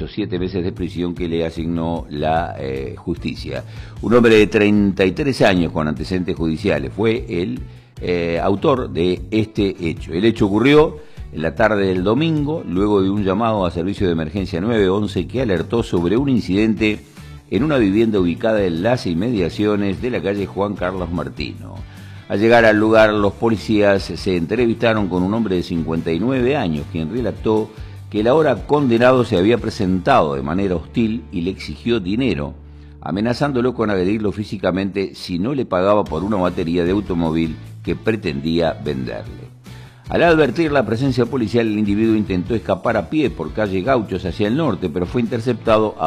esos 7 meses de prisión que le asignó la justicia. Un hombre de 33 años con antecedentes judiciales fue el autor de este hecho. El hecho ocurrió en la tarde del domingo, luego de un llamado a servicio de emergencia 911 que alertó sobre un incidente en una vivienda ubicada en las inmediaciones de la calle Juan Carlos Martino. Al llegar al lugar, los policías se entrevistaron con un hombre de 59 años, quien relató que el ahora condenado se había presentado de manera hostil y le exigió dinero, amenazándolo con agredirlo físicamente si no le pagaba por una batería de automóvil que pretendía venderle. Al advertir la presencia policial, el individuo intentó escapar a pie por calle Gauchos hacia el norte, pero fue interceptado